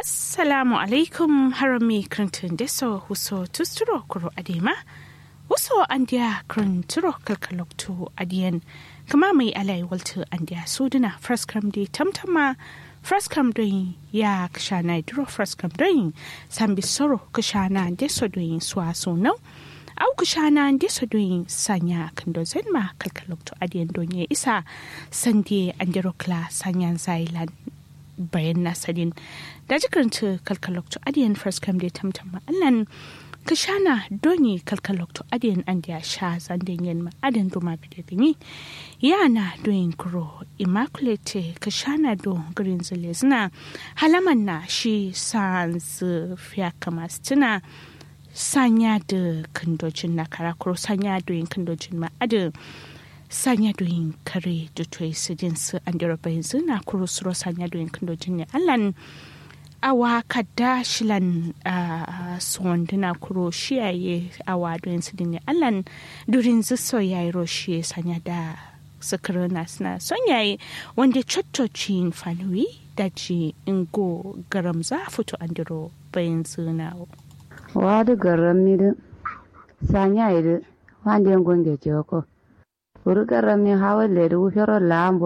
Assalamu alaikum harami krantun deso huso tusturo kuro adema. Huso andia kranturo kalkaloktu adiyan. Kama mai alai waltu andia suduna fraskam di tamtama. Fraskam doin ya kashana duro fraskam doin. Sambi soro kashana deso doin swaso no. Au kashana deso doin sanya kando zenma kalkaloktu adiyan donye isa. Sandie andirokla sanyan zailan. Bayan nasadin da jikaranta kalkalokto adiyan first come da tamtama allan kashana doni kalkalokto adiyan an da sha zandin yin ma'adan duma bidagini yana doyin kuro immaculate kashana do green zilezina halaman na shi sans fiya kamastina sanya da kandojin na karakuro sanya doyin kandojin ma'adan sanya doyin kare da toyi sidin su an dira bayan zina kuro suro sanya doyin kandojin ne allan awa kada shilan suwanduna kuro shiyaye awa doyin sidin ne allan durin ziso yayi roshi sanya da sakirana suna son yayi wanda cottocin fanuwi da ji ingo garam za fito an diro bayan zina wadu garam ni da sanya yi wanda yin gunge ko Urugarami hawa le du fero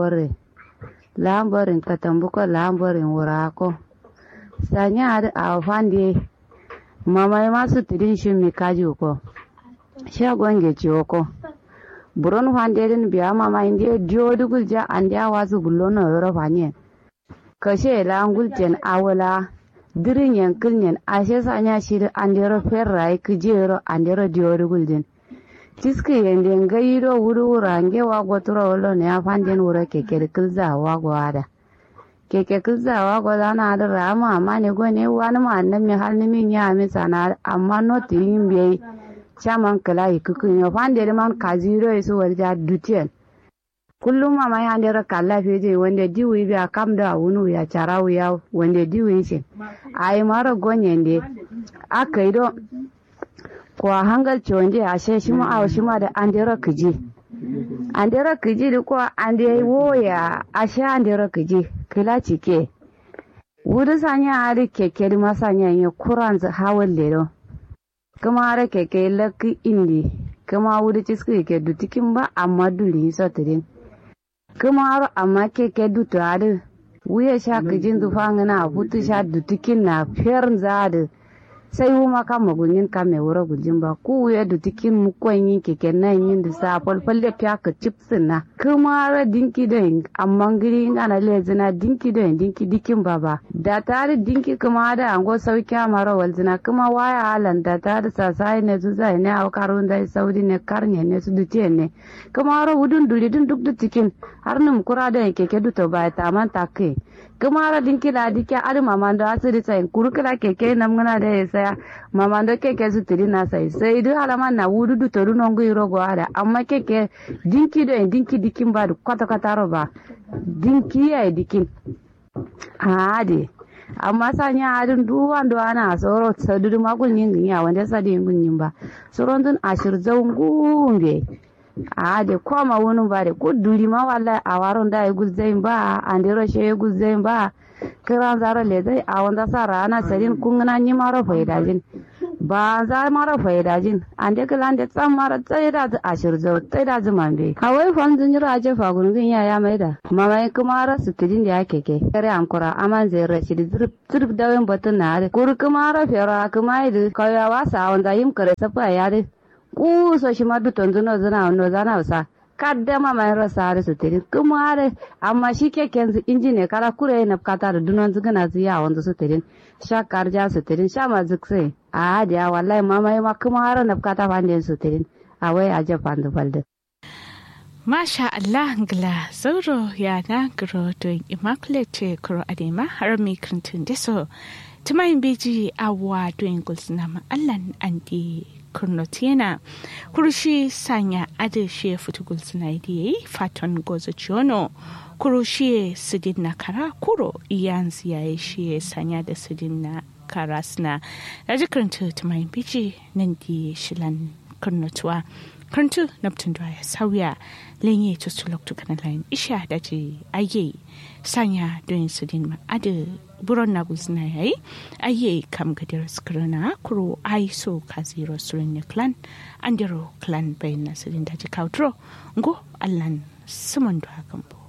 lamborin katambuko lamborin wurako sanya ada afandi mama masu tidin shi mi kaji ko shagon ge cioko buron hande din biya mama inde dio dugul ja ande awazu gullono yoro fanye kashe langul ten awala dirin yankin ashe sanya shi andero ferrai kijero andero dio dugul din Tiski yende ngayiro wuru range wago tura wolo ne afanden wura keke kilza wago ada keke kilza wago dana ada rama amma ne go ne wani ma annan mi har mi nya mi sana amma no tin be chaman kala ikukun yo fande man kaziro isu warja dutien kullum mama ya ndera kala feje wanda diwi bi akam da wunu ya charawu ya wanda diwi shi ai mara gonyende akaido kwa hangal chonje ashe shima awo shima da andera kiji da kwa ande woya ashe andera kiji kila cike wudu sanya ari keke di masanya yin kuranza hawal lero kuma ara keke laki indi kuma wudu ciski ke dutikin ba amma duli sotirin kuma aro amma keke dutu adi wuya sha kijin dufangana hutu sha dutikin na fiyar zadi sai wuma kama gunyin kame wura gujin ba ku ya da tikin mukon yin keke nan yin da sa falfalle fiya ka chipsin na kuma ra dinki da amma giri in ana lezina dinki da dinki dikin baba da tare dinki kuma da ango sauki amara walzina kuma waya halan da tare sasai ne zuza ne a karun da saudi ne karnya ne su dutiye ne kuma ra wudun dulidin duk da tikin har num kura da keke duto ba ta man take kuma ra dinki da dike ari mamando asiri sai kurukula keke namgana da ya saya mamando keke su tiri na sai duk alaman na wudu du toru nongu irogo ada amma keke dinki do dinki dikin ba kwata kwata roba dinki ya dikin ade amma sanya adun duwan do ana soro sadudu magul yin ya wanda sadi yin yin ba soron dun ashir zaungumbe ade koma wonu bare ko duri ma wallahi a waron da ya guzzain ba andero she guzzain ba kiran zara le zai a wanda sara ana sarin kungana ni mara faidajin ba za mara faidajin ande kalan da tsam mara tsai da ashir zau tsai da zuman be kawai fan zun jira je fa gungun ya maida mama kuma ra sutidin da yake ke kare ankura aman zai rashi zirf dawin batun na kur kuma ra fera kuma idu kayawa sa wanda yim kare safa ya de ku so shi madu tonzuno zana usa kadda mama yaro sare su tiri kuma are amma shi keken injine kala kure na kata da dunon zugana ziya wanda su tiri sha karja su tiri sha ma zukse a da wallahi mama ma kuma har na kata fande su tiri a wai a jafan da falda Masha Allah ngla zauro ya na gro to immaculate kuro adema har mi krantun deso tumayin beji awa doing gulsna ma allan andi kurnotiena kurushi sanya adeshe futugul sinaidi faton gozo chiono kurushi sidin na kara kuro iyanzi ya shi sanya da sidin na karasna da jikaranta tumayin biji nan di shilan kurnotuwa Karantu naptun da ya sauya lenye tustulok to kanalain isha daji aye sanya don su din ma ade buron na guzna yayi aye kam gadir skrana kuro ai so kaziro surin clan andero clan bayin nasirin daji kautro ngo allan suman do hakan